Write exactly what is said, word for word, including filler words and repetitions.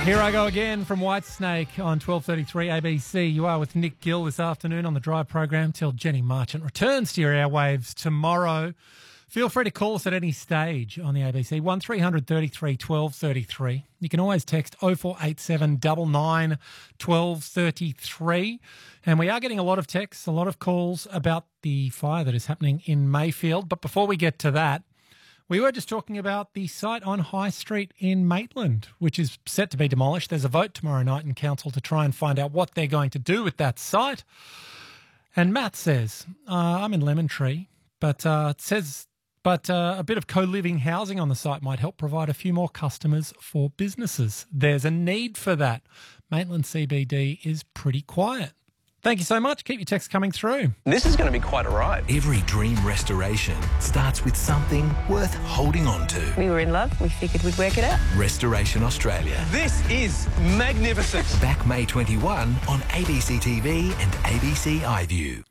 Here I go again from Whitesnake on twelve thirty-three A B C. You are with Nick Gill this afternoon on the Drive program till Jenny Marchant returns to your airwaves tomorrow. Feel free to call us at any stage on the A B C, one three hundred thirty-three twelve thirty-three. You can always text oh four eight seven nine nine one two three three. And we are getting a lot of texts, a lot of calls about the fire that is happening in Mayfield. But before we get to that, we were just talking about the site on High Street in Maitland, which is set to be demolished. There's a vote tomorrow night in council to try and find out what they're going to do with that site. And Matt says, uh, I'm in Lemon Tree, but uh, it says, but uh, a bit of co-living housing on the site might help provide a few more customers for businesses. There's a need for that. Maitland C B D is pretty quiet. Thank you so much. Keep your texts coming through. This is going to be quite a ride. Every dream restoration starts with something worth holding on to. We were in love. We figured we'd work it out. Restoration Australia. This is magnificent. Back May twenty-first on A B C T V and A B C iView.